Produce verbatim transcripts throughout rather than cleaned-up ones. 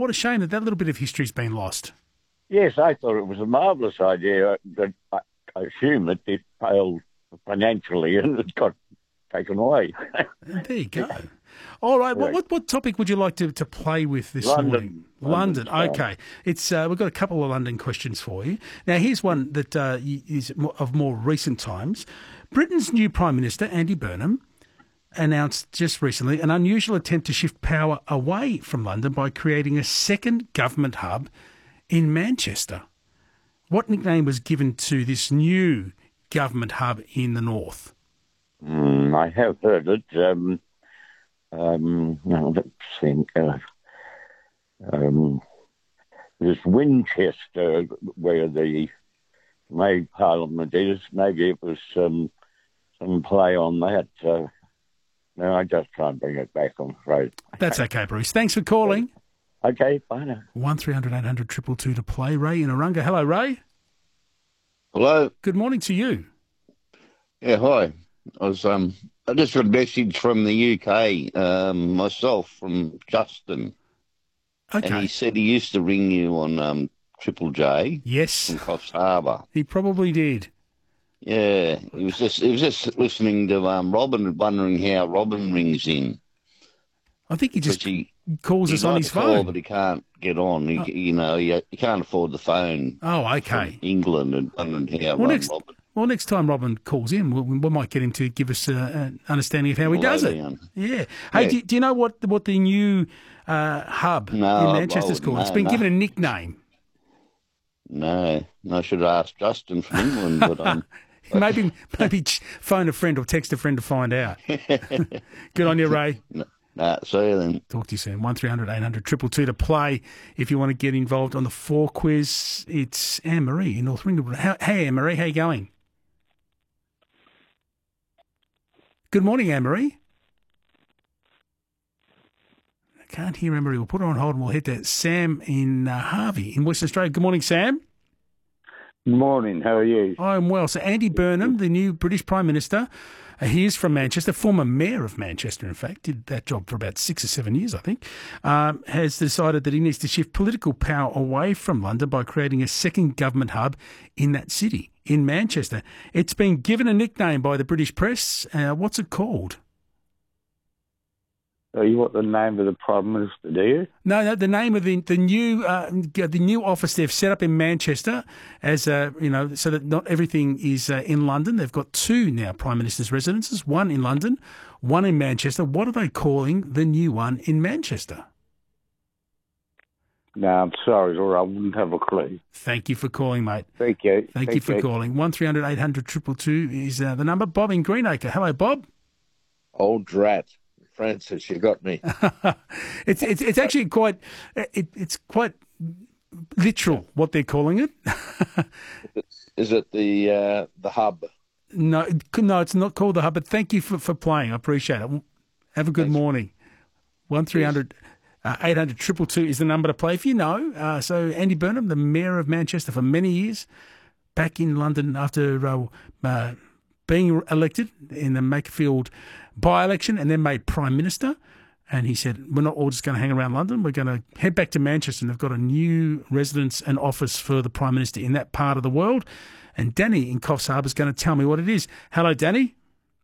what a shame that that little bit of history's been lost. Yes, I thought it was a marvellous idea. That I, I assume that it failed financially and it got taken away. There you go. All right, what, what what topic would you like to, to play with this London. morning? London, London. Okay. It's uh, we've got a couple of London questions for you. Now, here's one that uh, is of more recent times. Britain's new Prime Minister, Andy Burnham, announced just recently an unusual attempt to shift power away from London by creating a second government hub in Manchester. What nickname was given to this new government hub in the north? Mm, I have heard it. Um, um, no, let's think. Uh, um, this Winchester, where the main parliament is, maybe it was um, some play on that. Uh, no, I just can't bring it back, I'm afraid. That's okay, Bruce. Thanks for calling. Okay, bye now. one three hundred eight hundred two two two to play. Ray in Arunga. Hello, Ray. Hello. Good morning to you. Yeah, hi. I was um, I just got a message from the U K, um, myself from Justin, Okay. and he said he used to ring you on um Triple J Yes, from Coffs Harbour. he probably did. Yeah, he was just he was just listening to um Robin, and wondering how Robin rings in. I think he just Because he calls he'd us on like his to call, phone. but he can't get on. He, You know, he, he can't afford the phone. Oh, okay. From England, and wondering how Well, um, next, Robin. well, next time Robin calls in, we, we might get him to give us uh, an understanding of how he Low does it. down. Yeah. Hey, Yeah. Do, do you know what what the new uh, hub No, in Manchester's I called? It's wouldn't been know, given a nickname. No, no, I should have asked Justin from England, but um. Maybe maybe ch- phone a friend or text a friend to find out. Good on you, Ray. Nah, see you then. Talk to you soon. one three hundred eight hundred two two two to play if you want to get involved on the four quiz. It's Anne-Marie in North Ringwood. How, hey, Anne-Marie, how you going? Good morning, Anne-Marie. I can't hear Anne-Marie. We'll put her on hold and we'll head to Sam in uh, Harvey in Western Australia. Good morning, Sam. Good morning. How are you? I'm well. So Andy Burnham, the new British Prime Minister, uh, he is from Manchester, former mayor of Manchester, in fact, did that job for about six or seven years, I think, um, has decided that he needs to shift political power away from London by creating a second government hub in that city, in Manchester. It's been given a nickname by the British press. Uh, what's it called? Oh, you want the name of the Prime Minister, do you? No, no. The name of the the new uh, the new office they've set up in Manchester, as uh, you know, so that not everything is uh, in London. They've got two now Prime Minister's residences, one in London, one in Manchester. What are they calling the new one in Manchester? No, I'm sorry, or I wouldn't have a clue. Thank you for calling, mate. Thank you. Thank, you for calling. One three hundred eight hundred two two two is uh, the number. Bob in Greenacre. Hello, Bob. Old drat. Francis, you got me. it's it's it's actually quite it, it's quite literal what they're calling it. Is it the uh, the hub? No, it- no, it's not called the hub. But thank you for, for playing. I appreciate it. Have a good Thanks. morning. One three hundred eight hundred two two two is the number to play if you know. Uh, so Andy Burnham, the mayor of Manchester for many years, back in London after uh, uh, being elected in the Makerfield by-election and then made Prime Minister. And he said, we're not all just going to hang around London. We're going to head back to Manchester. And they've got a new residence and office for the Prime Minister in that part of the world. And Danny in Coffs Harbour is going to tell me what it is. Hello, Danny.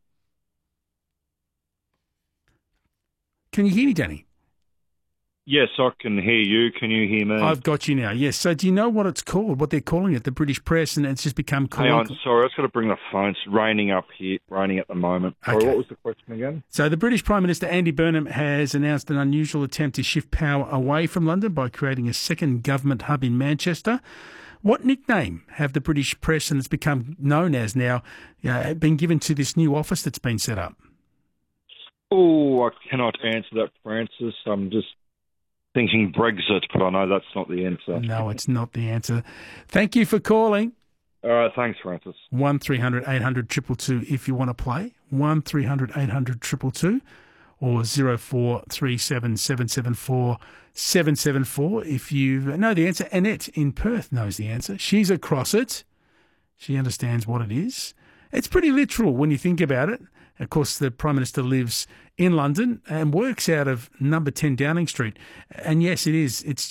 Can you hear me, Danny? Yes, I can hear you. Can you hear me? I've got you now, yes. So do you know what it's called, what they're calling it, the British press, and it's just become... Hang on, colloquial- sorry, I've got to bring the phone. It's raining up here, raining at the moment. Sorry, Okay. what was the question again? So the British Prime Minister Andy Burnham has announced an unusual attempt to shift power away from London by creating a second government hub in Manchester. What nickname have the British press, and it's become known as now, uh, been given to this new office that's been set up? Oh, I cannot answer that, Francis. I'm just thinking Brexit, but I know that's not the answer. No, it's not the answer. Thank you for calling. All right, thanks, Francis. one three hundred eight hundred two two two if you want to play. one three hundred eight hundred two two two or zero four three seven seven seven four seven seven four if you know the answer. Annette in Perth knows the answer. She's across it. She understands what it is. It's pretty literal when you think about it. Of course, the Prime Minister lives in London and works out of number ten Downing Street. And yes, it is. It's